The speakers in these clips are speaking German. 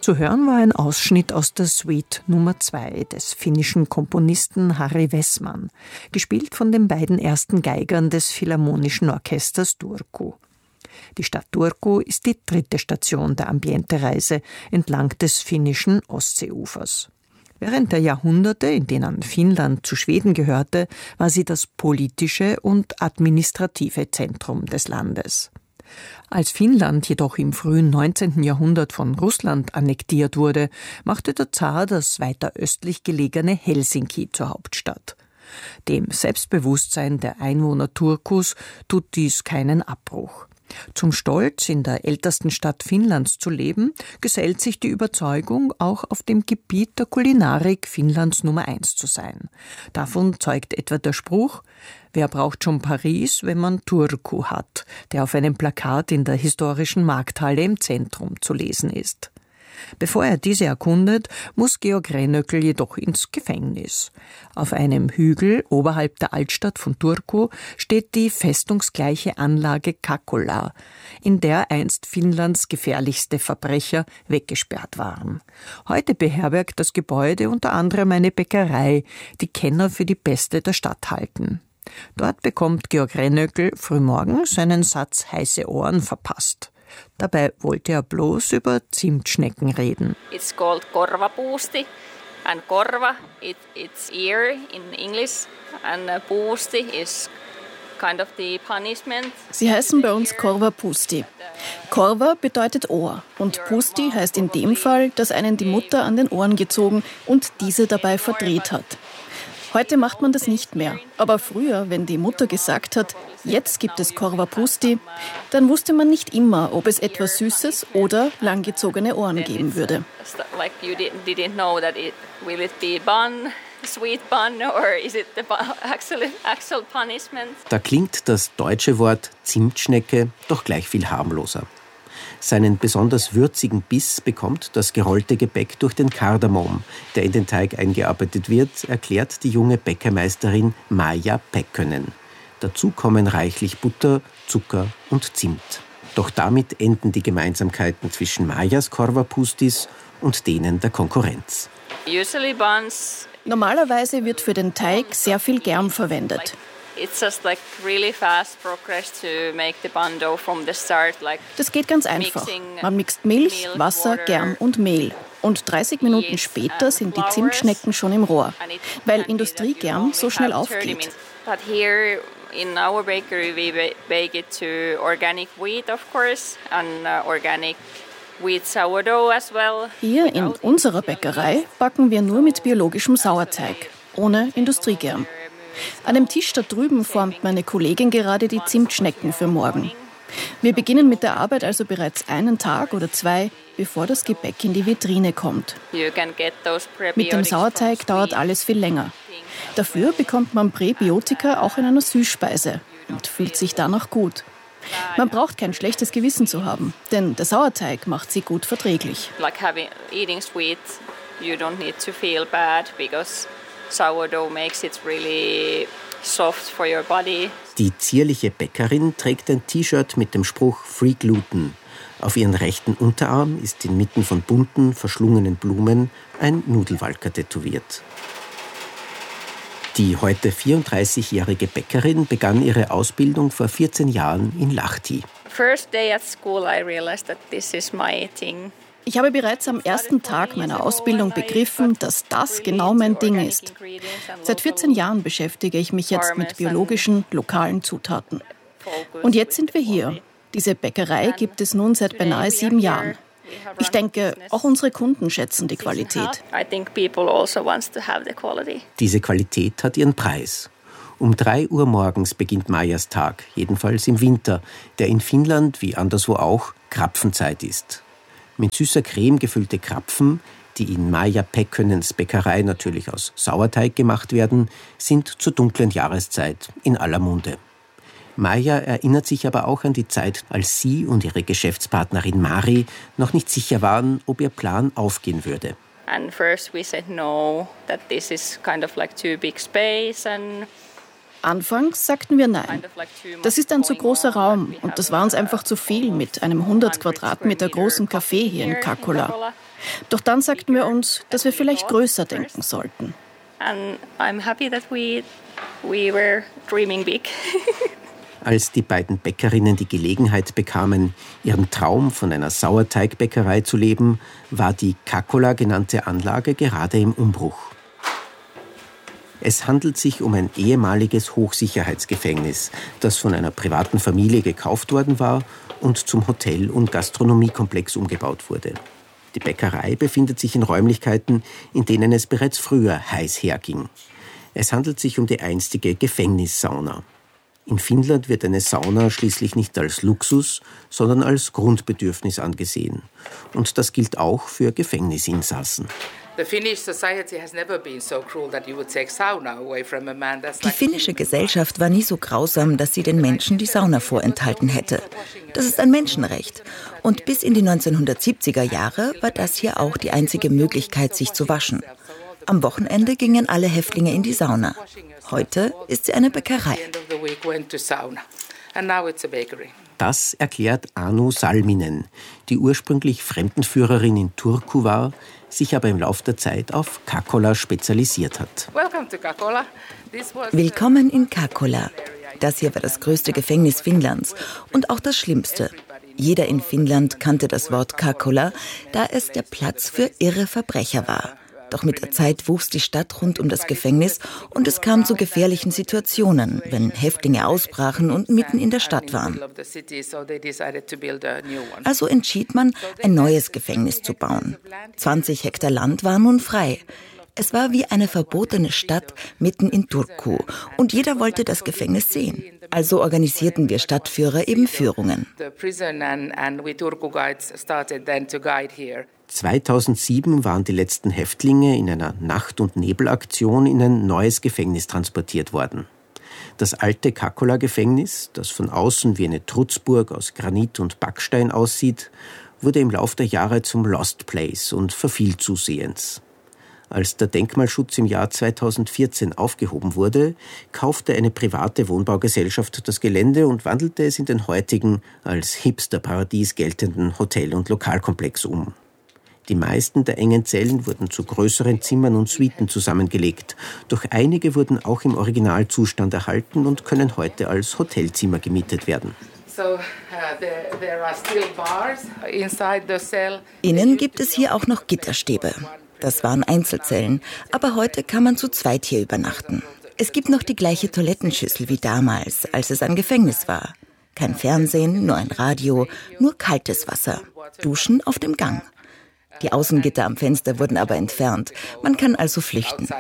Zu hören war ein Ausschnitt aus der Suite Nummer 2 des finnischen Komponisten Harri Vessman, gespielt von den beiden ersten Geigern des Philharmonischen Orchesters Turku. Die Stadt Turku ist die 3. Station der Ambiente-Reise entlang des finnischen Ostseeufers. Während der Jahrhunderte, in denen Finnland zu Schweden gehörte, war sie das politische und administrative Zentrum des Landes. Als Finnland jedoch im frühen 19. Jahrhundert von Russland annektiert wurde, machte der Zar das weiter östlich gelegene Helsinki zur Hauptstadt. Dem Selbstbewusstsein der Einwohner Turkus tut dies keinen Abbruch. Zum Stolz, in der ältesten Stadt Finnlands zu leben, gesellt sich die Überzeugung, auch auf dem Gebiet der Kulinarik Finnlands Nummer 1 zu sein. Davon zeugt etwa der Spruch: Wer braucht schon Paris, wenn man Turku hat, der auf einem Plakat in der historischen Markthalle im Zentrum zu lesen ist. Bevor er diese erkundet, muss Georg Rennöckel jedoch ins Gefängnis. Auf einem Hügel oberhalb der Altstadt von Turku steht die festungsgleiche Anlage Kakkola, in der einst Finnlands gefährlichste Verbrecher weggesperrt waren. Heute beherbergt das Gebäude unter anderem eine Bäckerei, die Kenner für die beste der Stadt halten. Dort bekommt Georg Rennöckel frühmorgens einen Satz heiße Ohren verpasst. Dabei wollte er bloß über Zimtschnecken reden. It's called korvapuusti, and korva it's ear in English, and puusti is kind of the punishment. Sie heißen bei uns korvapuusti. Korva bedeutet Ohr und puusti heißt in dem Fall, dass einen die Mutter an den Ohren gezogen und diese dabei verdreht hat. Heute macht man das nicht mehr, aber früher, wenn die Mutter gesagt hat, jetzt gibt es korvapuusti, dann wusste man nicht immer, ob es etwas Süßes oder langgezogene Ohren geben würde. Da klingt das deutsche Wort Zimtschnecke doch gleich viel harmloser. Seinen besonders würzigen Biss bekommt das gerollte Gebäck durch den Kardamom, der in den Teig eingearbeitet wird, erklärt die junge Bäckermeisterin Maija Pekkönen. Dazu kommen reichlich Butter, Zucker und Zimt. Doch damit enden die Gemeinsamkeiten zwischen Maijas Korvapuustis und denen der Konkurrenz. Normalerweise wird für den Teig sehr viel Germ verwendet. Das geht ganz einfach. Man mixt Milch, Wasser, Germ und Mehl. Und 30 Minuten später sind die Zimtschnecken schon im Rohr, weil Industriegerm so schnell aufgeht. In our bakery we bake it to organic wheat, of course, and organic wheat sourdough as well. Hier in unserer Bäckerei backen wir nur mit biologischem Sauerteig, ohne Industriegerm. An dem Tisch da drüben formt meine Kollegin gerade die Zimtschnecken für morgen. Wir beginnen mit der Arbeit also bereits einen Tag oder zwei, bevor das Gebäck in die Vitrine kommt. Mit dem Sauerteig dauert alles viel länger. Dafür bekommt man Präbiotika auch in einer Süßspeise und fühlt sich danach gut. Man braucht kein schlechtes Gewissen zu haben, denn der Sauerteig macht sie gut verträglich. Eating sweet, you don't need to feel bad because sourdough makes it really soft for your body. Die zierliche Bäckerin trägt ein T-Shirt mit dem Spruch Free Gluten. Auf ihren rechten Unterarm ist inmitten von bunten, verschlungenen Blumen ein Nudelwalker tätowiert. Die heute 34-jährige Bäckerin begann ihre Ausbildung vor 14 Jahren in Lahti. First day at school I realized that this is my thing. Ich habe bereits am ersten Tag meiner Ausbildung begriffen, dass das genau mein Ding ist. Seit 14 Jahren beschäftige ich mich jetzt mit biologischen, lokalen Zutaten. Und jetzt sind wir hier. Diese Bäckerei gibt es nun seit beinahe 7 Jahren. Ich denke, auch unsere Kunden schätzen die Qualität. Diese Qualität hat ihren Preis. Um 3 Uhr morgens beginnt Maijas Tag, jedenfalls im Winter, der in Finnland wie anderswo auch Krapfenzeit ist. Mit süßer Creme gefüllte Krapfen, die in Maija Pekkönens Bäckerei natürlich aus Sauerteig gemacht werden, sind zur dunklen Jahreszeit in aller Munde. Maija erinnert sich aber auch an die Zeit, als sie und ihre Geschäftspartnerin Mari noch nicht sicher waren, ob ihr Plan aufgehen würde. And first we said no, that this is kind of like too big space and Anfangs sagten wir nein. Das ist ein zu großer Raum und das war uns einfach zu viel mit einem 100 Quadratmeter großen Café hier in Kakula. Doch dann sagten wir uns, dass wir vielleicht größer denken sollten. And I'm happy that we were dreaming big. Als die beiden Bäckerinnen die Gelegenheit bekamen, ihren Traum von einer Sauerteigbäckerei zu leben, war die Kakula genannte Anlage gerade im Umbruch. Es handelt sich um ein ehemaliges Hochsicherheitsgefängnis, das von einer privaten Familie gekauft worden war und zum Hotel- und Gastronomiekomplex umgebaut wurde. Die Bäckerei befindet sich in Räumlichkeiten, in denen es bereits früher heiß herging. Es handelt sich um die einstige Gefängnissauna. In Finnland wird eine Sauna schließlich nicht als Luxus, sondern als Grundbedürfnis angesehen. Und das gilt auch für Gefängnisinsassen. Die finnische Gesellschaft war nie so grausam, dass sie den Menschen die Sauna vorenthalten hätte. Das ist ein Menschenrecht. Und bis in die 1970er Jahre war das hier auch die einzige Möglichkeit, sich zu waschen. Am Wochenende gingen alle Häftlinge in die Sauna. Heute ist sie eine Bäckerei. Das erklärt Anu Salminen, die ursprünglich Fremdenführerin in Turku war, sich aber im Laufe der Zeit auf Kakula spezialisiert hat. Willkommen in Kakula. Das hier war das größte Gefängnis Finnlands und auch das schlimmste. Jeder in Finnland kannte das Wort Kakula, da es der Platz für irre Verbrecher war. Doch mit der Zeit wuchs die Stadt rund um das Gefängnis und es kam zu gefährlichen Situationen, wenn Häftlinge ausbrachen und mitten in der Stadt waren. Also entschied man, ein neues Gefängnis zu bauen. 20 Hektar Land war nun frei. Es war wie eine verbotene Stadt mitten in Turku und jeder wollte das Gefängnis sehen. Also organisierten wir Stadtführer eben Führungen. 2007 waren die letzten Häftlinge in einer Nacht- und Nebelaktion in ein neues Gefängnis transportiert worden. Das alte Kakula-Gefängnis, das von außen wie eine Trutzburg aus Granit und Backstein aussieht, wurde im Lauf der Jahre zum Lost Place und verfiel zusehends. Als der Denkmalschutz im Jahr 2014 aufgehoben wurde, kaufte eine private Wohnbaugesellschaft das Gelände und wandelte es in den heutigen, als Hipsterparadies geltenden Hotel- und Lokalkomplex um. Die meisten der engen Zellen wurden zu größeren Zimmern und Suiten zusammengelegt, doch einige wurden auch im Originalzustand erhalten und können heute als Hotelzimmer gemietet werden. Innen gibt es hier auch noch Gitterstäbe. Das waren Einzelzellen, aber heute kann man zu zweit hier übernachten. Es gibt noch die gleiche Toilettenschüssel wie damals, als es ein Gefängnis war. Kein Fernsehen, nur ein Radio, nur kaltes Wasser. Duschen auf dem Gang. Die Außengitter am Fenster wurden aber entfernt. Man kann also flüchten.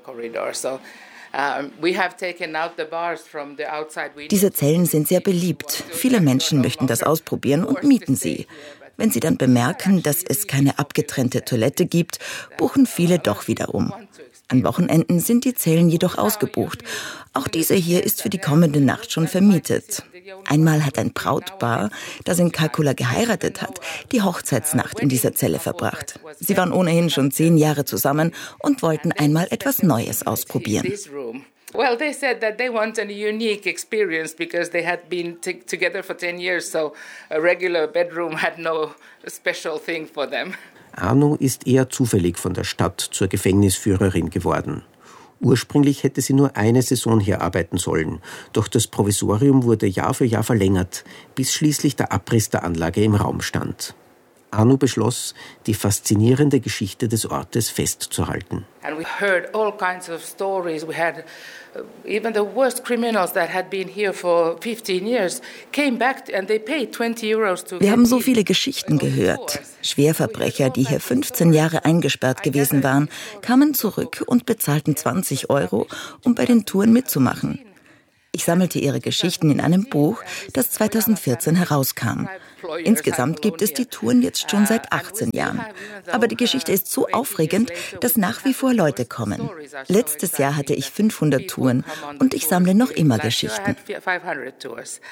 Diese Zellen sind sehr beliebt. Viele Menschen möchten das ausprobieren und mieten sie. Wenn sie dann bemerken, dass es keine abgetrennte Toilette gibt, buchen viele doch wieder um. An Wochenenden sind die Zellen jedoch ausgebucht. Auch diese hier ist für die kommende Nacht schon vermietet. Einmal hat ein Brautpaar, das in Kakula geheiratet hat, die Hochzeitsnacht in dieser Zelle verbracht. Sie waren ohnehin schon 10 Jahre zusammen und wollten einmal etwas Neues ausprobieren. Well, they said that they want a unique experience because they had been together for 10 years, so a regular bedroom had no special thing for them. Anu ist eher zufällig von der Stadt zur Gefängnisführerin geworden. Ursprünglich hätte sie nur eine Saison hier arbeiten sollen, doch das Provisorium wurde Jahr für Jahr verlängert, bis schließlich der Abriss der Anlage im Raum stand. Anu beschloss, die faszinierende Geschichte des Ortes festzuhalten. And we heard all kinds of stories. We had even the worst criminals that had been here for 15 years came back and they paid 20 euros to. Wir haben so viele Geschichten gehört. Schwerverbrecher, die hier 15 Jahre eingesperrt gewesen waren, kamen zurück und bezahlten 20 Euro, um bei den Touren mitzumachen. Ich sammelte ihre Geschichten in einem Buch, das 2014 herauskam. Insgesamt gibt es die Touren jetzt schon seit 18 Jahren. Aber die Geschichte ist so aufregend, dass nach wie vor Leute kommen. Letztes Jahr hatte ich 500 Touren und ich sammle noch immer Geschichten.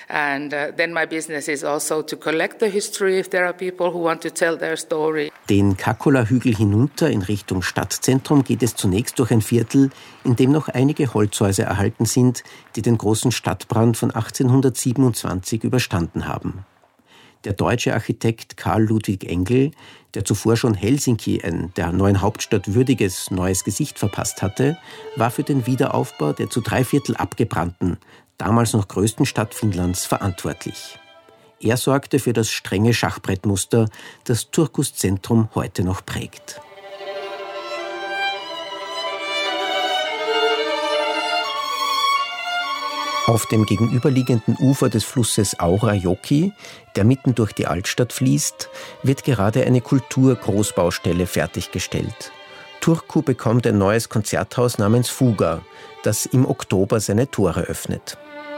And then my business is also to collect the history if there are people who want to tell their story. Den Kakula-Hügel hinunter in Richtung Stadtzentrum geht es zunächst durch ein Viertel, in dem noch einige Holzhäuser erhalten sind, die den großen Stadtbrand von 1827 überstanden haben. Der deutsche Architekt Karl Ludwig Engel, der zuvor schon Helsinki ein der neuen Hauptstadt würdiges neues Gesicht verpasst hatte, war für den Wiederaufbau der zu 3/4 abgebrannten, damals noch größten Stadt Finnlands verantwortlich. Er sorgte für das strenge Schachbrettmuster, das Turkus Zentrum heute noch prägt. Auf dem gegenüberliegenden Ufer des Flusses Aurajoki, der mitten durch die Altstadt fließt, wird gerade eine Kulturgroßbaustelle fertiggestellt. Turku bekommt ein neues Konzerthaus namens Fuga, das im Oktober seine Tore öffnet.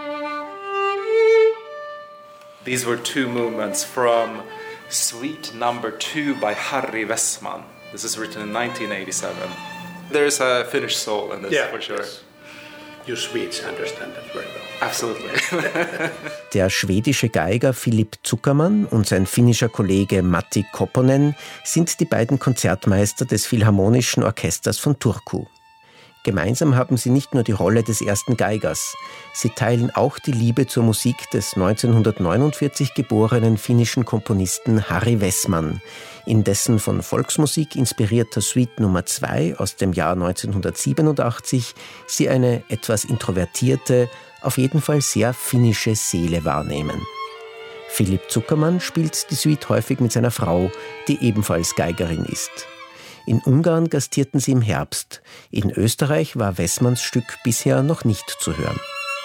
These were two movements from Suite Number 2 by Harry Westman. This is written in 1987. There's a Finnish soul in this, for sure. Yes. You Swedes understand that very well. Absolutely. Der schwedische Geiger Philipp Zuckermann und sein finnischer Kollege Matti Kopponen sind die beiden Konzertmeister des Philharmonischen Orchesters von Turku. Gemeinsam haben sie nicht nur die Rolle des ersten Geigers, sie teilen auch die Liebe zur Musik des 1949 geborenen finnischen Komponisten Harry Westman, in dessen von Volksmusik inspirierter Suite Nummer 2 aus dem Jahr 1987 sie eine etwas introvertierte, auf jeden Fall sehr finnische Seele wahrnehmen. Philipp Zuckermann spielt die Suite häufig mit seiner Frau, die ebenfalls Geigerin ist. In Ungarn gastierten sie im Herbst. In Österreich war Westmans Stück bisher noch nicht zu hören.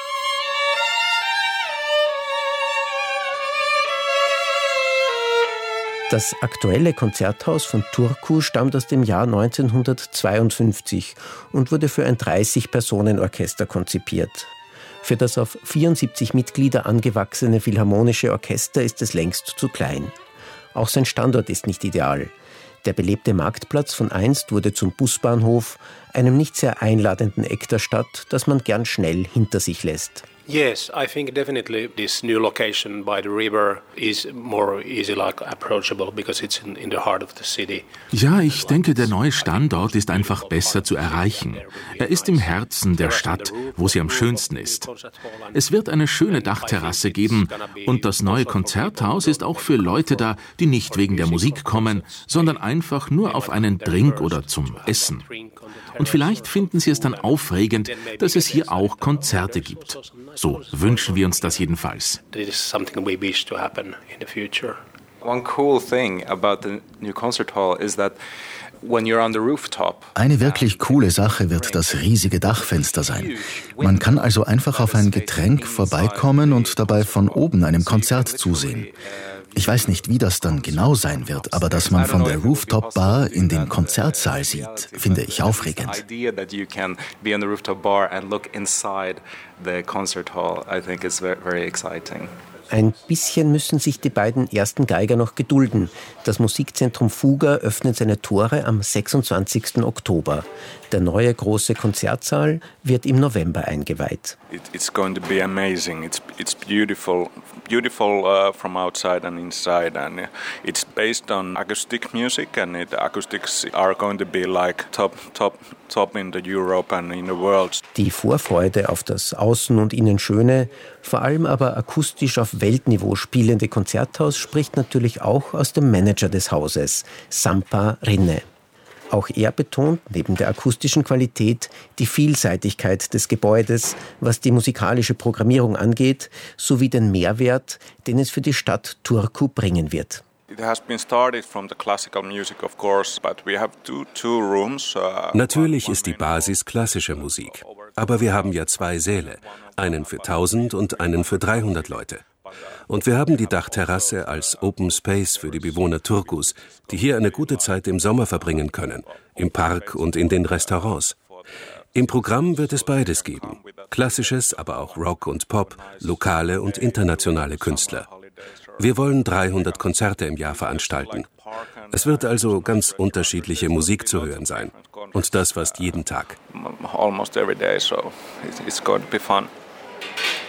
Das aktuelle Konzerthaus von Turku stammt aus dem Jahr 1952 und wurde für ein 30-Personen-Orchester konzipiert. Für das auf 74 Mitglieder angewachsene Philharmonische Orchester ist es längst zu klein. Auch sein Standort ist nicht ideal. Der belebte Marktplatz von einst wurde zum Busbahnhof, einem nicht sehr einladenden Eck der Stadt, das man gern schnell hinter sich lässt. Yes, I think definitely this new location by the river is more easy approachable because it's in the heart of the city. Ja, ich denke, der neue Standort ist einfach besser zu erreichen. Er ist im Herzen der Stadt, wo sie am schönsten ist. Es wird eine schöne Dachterrasse geben und das neue Konzerthaus ist auch für Leute da, die nicht wegen der Musik kommen, sondern einfach nur auf einen Drink oder zum Essen. Und vielleicht finden Sie es dann aufregend, dass es hier auch Konzerte gibt. So wünschen wir uns das jedenfalls. One cool thing about the new concert hall is that eine wirklich coole Sache wird das riesige Dachfenster sein. Man kann also einfach auf ein Getränk vorbeikommen und dabei von oben einem Konzert zusehen. Ich weiß nicht, wie das dann genau sein wird, aber dass man von der Rooftop-Bar in den Konzertsaal sieht, finde ich aufregend. Ein bisschen müssen sich die beiden ersten Geiger noch gedulden. Das Musikzentrum Fuga öffnet seine Tore am 26. Oktober. Der neue große Konzertsaal wird im November eingeweiht. It's going to be amazing. It's beautiful from outside and inside, and it's based on acoustic music, and the acoustics are going to be like top in the Europe and in the world. Die Vorfreude auf das Außen und Innen schöne, vor allem aber akustisch auf Weltniveau spielende Konzerthaus spricht natürlich auch aus dem Manager des Hauses, Sampa Rinne. Auch er betont neben der akustischen Qualität die Vielseitigkeit des Gebäudes, was die musikalische Programmierung angeht, sowie den Mehrwert, den es für die Stadt Turku bringen wird. Natürlich ist die Basis klassische Musik, aber wir haben ja 2 Säle, einen für 1000 und einen für 300 Leute. Und wir haben die Dachterrasse als Open Space für die Bewohner Turkus, die hier eine gute Zeit im Sommer verbringen können, im Park und in den Restaurants. Im Programm wird es beides geben, klassisches, aber auch Rock und Pop, lokale und internationale Künstler. Wir wollen 300 Konzerte im Jahr veranstalten. Es wird also ganz unterschiedliche Musik zu hören sein. Und das fast jeden Tag. Almost every day, so it's going to be fun.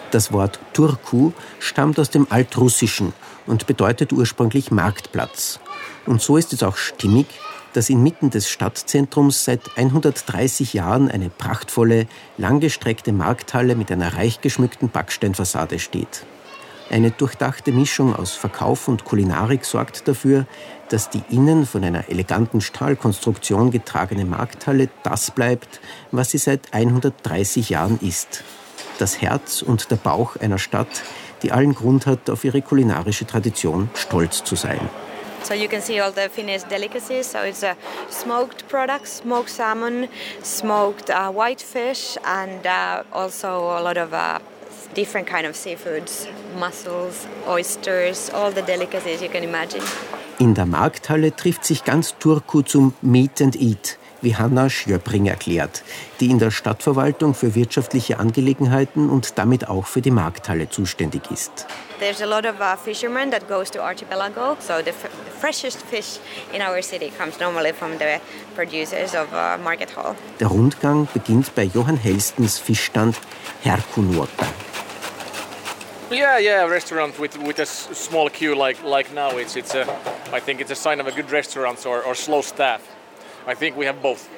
Das Wort Turku stammt aus dem Altrussischen und bedeutet ursprünglich Marktplatz. Und so ist es auch stimmig, dass inmitten des Stadtzentrums seit 130 Jahren eine prachtvolle, langgestreckte Markthalle mit einer reich geschmückten Backsteinfassade steht. Eine durchdachte Mischung aus Verkauf und Kulinarik sorgt dafür, dass die innen von einer eleganten Stahlkonstruktion getragene Markthalle das bleibt, was sie seit 130 Jahren ist. Das Herz und der Bauch einer Stadt, die allen Grund hat, auf ihre kulinarische Tradition stolz zu sein. So you can see all the Finnish delicacies. So it's smoked products, smoked salmon, smoked white fish, and also a lot of different kind of seafoods, mussels, oysters, all the delicacies you can imagine. In der Markthalle trifft sich ganz Turku zum Meet and Eat, wie Hanna Schjöbring erklärt, die in der Stadtverwaltung für wirtschaftliche Angelegenheiten und damit auch für die Markthalle zuständig ist. There's a lot of fishermen that goes to Archipelago, so the freshest fish in our city comes normally from the producers of Market Hall. Der Rundgang beginnt bei Johann Helstens Fischstand Herkunuotta. Yeah, a restaurant with a small queue like now. I think it's a sign of a good restaurant or slow staff. I think we have both.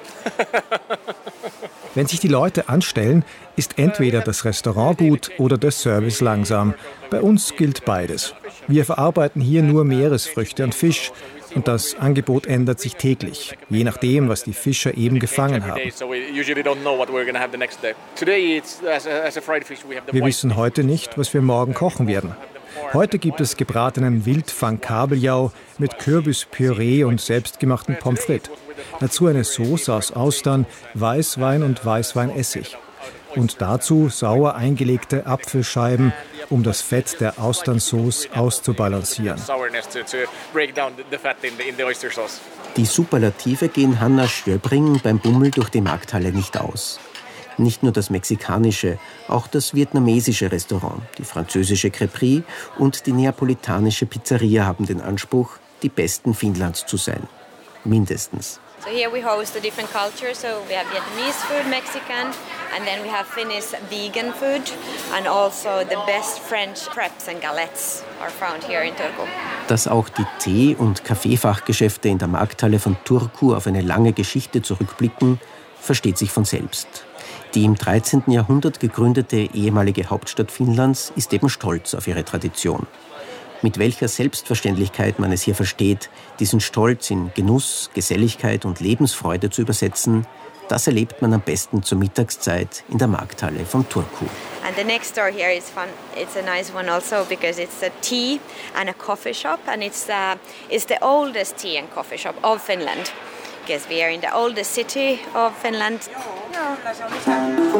Wenn sich die Leute anstellen, ist entweder das Restaurant gut oder der Service langsam. Bei uns gilt beides. Wir verarbeiten hier nur Meeresfrüchte und Fisch und das Angebot ändert sich täglich, je nachdem, was die Fischer eben gefangen haben. Wir wissen heute nicht, was wir morgen kochen werden. Heute gibt es gebratenen Wildfang-Kabeljau mit Kürbispüree und selbstgemachten Pommes frites. Dazu eine Sauce aus Austern, Weißwein und Weißweinessig. Und dazu sauer eingelegte Apfelscheiben, um das Fett der Austernsauce auszubalancieren. Die Superlative gehen Hanna Schjöbring beim Bummel durch die Markthalle nicht aus. Nicht nur das mexikanische, auch das vietnamesische Restaurant, die französische Crêperie und die neapolitanische Pizzeria haben den Anspruch, die besten Finnlands zu sein. Mindestens. So here we host the different cultures. So we have Vietnamese food, Mexican, and then we have Finnish vegan food, and also the best French crepes and galettes are found here in Turku. Dass auch die Tee- und Kaffeefachgeschäfte in der Markthalle von Turku auf eine lange Geschichte zurückblicken, versteht sich von selbst. Die im 13. Jahrhundert gegründete ehemalige Hauptstadt Finnlands ist eben stolz auf ihre Tradition. Mit welcher Selbstverständlichkeit man es hier versteht, diesen Stolz in Genuss, Geselligkeit und Lebensfreude zu übersetzen, das erlebt man am besten zur Mittagszeit in der Markthalle von Turku. And the next door here is fun. It's a nice one also because it's a tea and a coffee shop, and it's the oldest tea and coffee shop of Finland because we are in the oldest city of Finland.